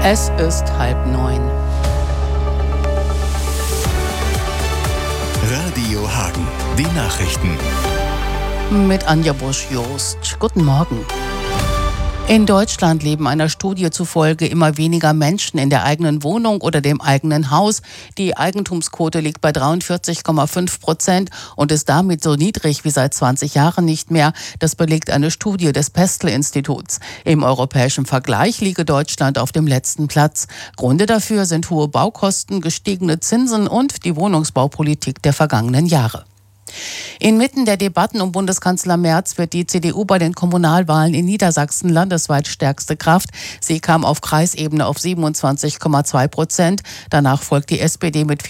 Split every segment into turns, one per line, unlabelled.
Es ist 8:30.
Radio Hagen, die Nachrichten.
Mit Anja Busch-Jost. Guten Morgen. In Deutschland leben einer Studie zufolge immer weniger Menschen in der eigenen Wohnung oder dem eigenen Haus. Die Eigentumsquote liegt bei 43,5% und ist damit so niedrig wie seit 20 Jahren nicht mehr. Das belegt eine Studie des Pestel-Instituts. Im europäischen Vergleich liege Deutschland auf dem letzten Platz. Gründe dafür sind hohe Baukosten, gestiegene Zinsen und die Wohnungsbaupolitik der vergangenen Jahre. Inmitten der Debatten um Bundeskanzler Merz wird die CDU bei den Kommunalwahlen in Niedersachsen landesweit stärkste Kraft. Sie kam auf Kreisebene auf 27,2%. Danach folgt die SPD mit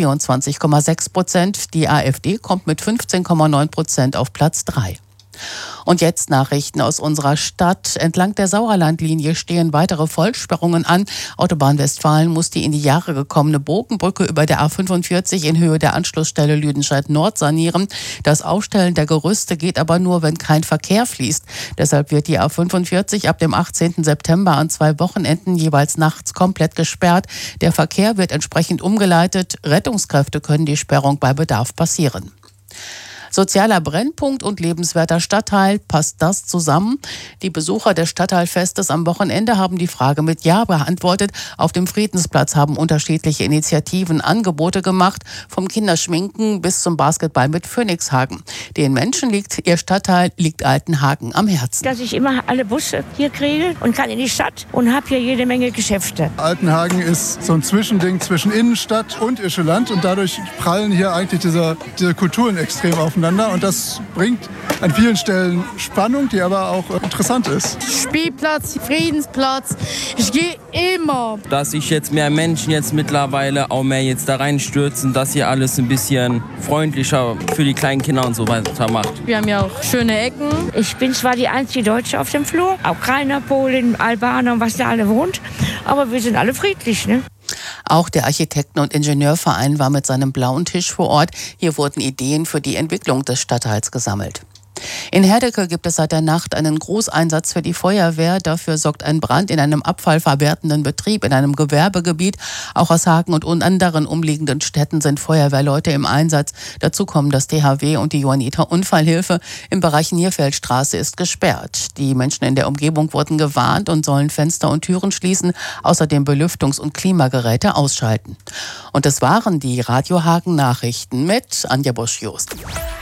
24,6%. Die AfD kommt mit 15,9% auf Platz 3. Und jetzt Nachrichten aus unserer Stadt. Entlang der Sauerlandlinie stehen weitere Vollsperrungen an. Autobahn Westfalen muss die in die Jahre gekommene Bogenbrücke über der A45 in Höhe der Anschlussstelle Lüdenscheid Nord sanieren. Das Aufstellen der Gerüste geht aber nur, wenn kein Verkehr fließt. Deshalb wird die A45 ab dem 18. September an 2 Wochenenden jeweils nachts komplett gesperrt. Der Verkehr wird entsprechend umgeleitet. Rettungskräfte können die Sperrung bei Bedarf passieren. Sozialer Brennpunkt und lebenswerter Stadtteil, passt das zusammen? Die Besucher des Stadtteilfestes am Wochenende haben die Frage mit Ja beantwortet. Auf dem Friedensplatz haben unterschiedliche Initiativen Angebote gemacht, vom Kinderschminken bis zum Basketball mit Phoenixhagen. Den Menschen ihr Stadtteil liegt Altenhagen am Herzen.
Dass ich immer alle Busse hier kriege und kann in die Stadt und habe hier jede Menge Geschäfte.
Altenhagen ist so ein Zwischending zwischen Innenstadt und Ischeland und dadurch prallen hier eigentlich diese Kulturen extrem aufeinander. Und das bringt an vielen Stellen Spannung, die aber auch interessant ist.
Spielplatz, Friedensplatz, ich gehe immer.
Dass sich jetzt mehr Menschen jetzt mittlerweile auch mehr jetzt da reinstürzen, dass hier alles ein bisschen freundlicher für die kleinen Kinder und so weiter macht.
Wir haben ja auch schöne Ecken.
Ich bin zwar die einzige Deutsche auf dem Flur, Ukrainer, Polen, Albaner und was da alle wohnt, aber wir sind alle friedlich, ne?
Auch der Architekten- und Ingenieurverein war mit seinem blauen Tisch vor Ort. Hier wurden Ideen für die Entwicklung des Stadtteils gesammelt. In Herdecke gibt es seit der Nacht einen Großeinsatz für die Feuerwehr. Dafür sorgt ein Brand in einem abfallverwertenden Betrieb in einem Gewerbegebiet. Auch aus Hagen und anderen umliegenden Städten sind Feuerwehrleute im Einsatz. Dazu kommen das THW und die Johanniter Unfallhilfe. Im Bereich Nierfeldstraße ist gesperrt. Die Menschen in der Umgebung wurden gewarnt und sollen Fenster und Türen schließen, außerdem Belüftungs- und Klimageräte ausschalten. Und das waren die Radio Hagen Nachrichten mit Anja Busch-Jost.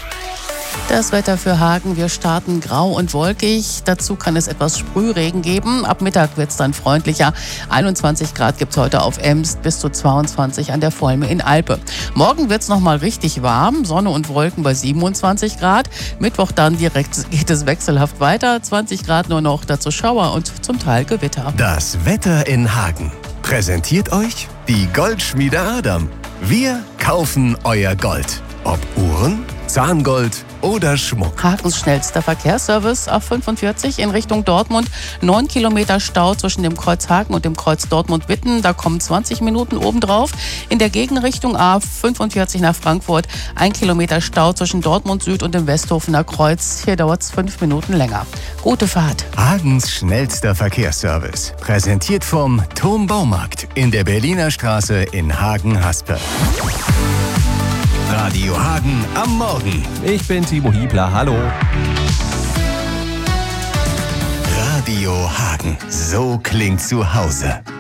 Das Wetter für Hagen, wir starten grau und wolkig. Dazu kann es etwas Sprühregen geben. Ab Mittag wird es dann freundlicher. 21 Grad gibt es heute auf Emst, bis zu 22 an der Volme in Alpe. Morgen wird es nochmal richtig warm. Sonne und Wolken bei 27 Grad. Mittwoch dann direkt geht es wechselhaft weiter. 20 Grad nur noch, dazu Schauer und zum Teil Gewitter.
Das Wetter in Hagen. Präsentiert euch die Goldschmiede Adam. Wir kaufen euer Gold. Ob Uhren, Zahngold oder Schmuck.
Hagens schnellster Verkehrsservice A45 in Richtung Dortmund. 9 Kilometer Stau zwischen dem Kreuz Hagen und dem Kreuz Dortmund-Witten. Da kommen 20 Minuten obendrauf. In der Gegenrichtung A45 nach Frankfurt 1 Kilometer Stau zwischen Dortmund Süd und dem Westhofener Kreuz. Hier dauert es 5 Minuten länger. Gute Fahrt.
Hagens schnellster Verkehrsservice. Präsentiert vom Thom Baumarkt in der Berliner Straße in Hagen-Haspe. Radio Hagen am Morgen.
Ich bin Timo Hiebler, hallo.
Radio Hagen, so klingt zu Hause.